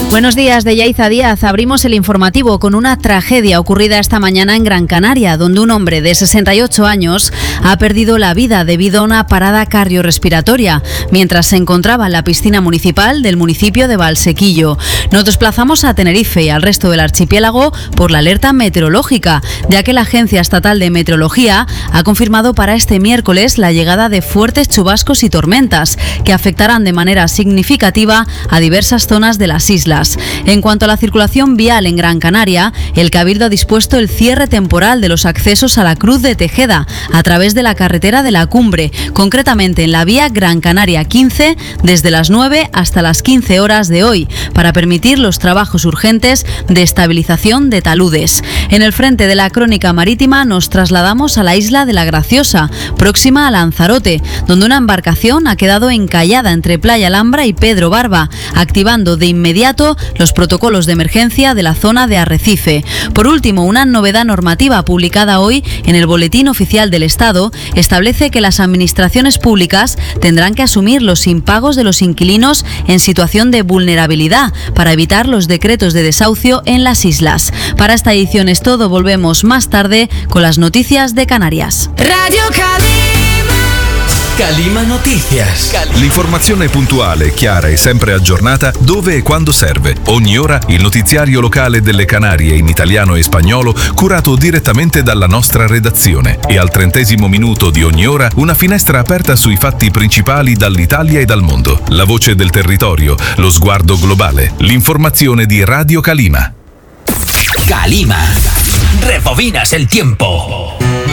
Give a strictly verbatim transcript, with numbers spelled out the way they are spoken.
Buenos días, de Yaiza Díaz. Abrimos el informativo con una tragedia ocurrida esta mañana en Gran Canaria, donde un hombre de sesenta y ocho años ha perdido la vida debido a una parada cardiorrespiratoria mientras se encontraba en la piscina municipal del municipio de Valsequillo. Nos desplazamos a Tenerife y al resto del archipiélago por la alerta meteorológica, ya que la Agencia Estatal de Meteorología ha confirmado para este miércoles la llegada de fuertes chubascos y tormentas que afectarán de manera significativa a diversas zonas de las islas. En cuanto a la circulación vial en Gran Canaria, el Cabildo ha dispuesto el cierre temporal de los accesos a la Cruz de Tejeda a través de la carretera de la Cumbre, concretamente en la vía Gran Canaria quince, desde las nueve hasta las quince horas de hoy, para permitir los trabajos urgentes de estabilización de taludes. En el frente de la crónica marítima nos trasladamos a la isla de La Graciosa, próxima a Lanzarote, donde una embarcación ha quedado encallada entre Playa Alhambra y Pedro Barba, activando de inmediato los protocolos de emergencia de la zona de Arrecife. Por último, una novedad normativa publicada hoy en el Boletín Oficial del Estado establece que las administraciones públicas tendrán que asumir los impagos de los inquilinos en situación de vulnerabilidad para evitar los decretos de desahucio en las islas. Para esta edición es todo, volvemos más tarde con las noticias de Canarias. Radio Calima Noticias. L'informazione puntuale, chiara e sempre aggiornata dove e quando serve. Ogni ora il notiziario locale delle Canarie in italiano e spagnolo curato direttamente dalla nostra redazione. E al trentesimo minuto di ogni ora una finestra aperta sui fatti principali dall'Italia e dal mondo. La voce del territorio, lo sguardo globale. L'informazione di Radio Calima. Calima. Rebobinas el tiempo.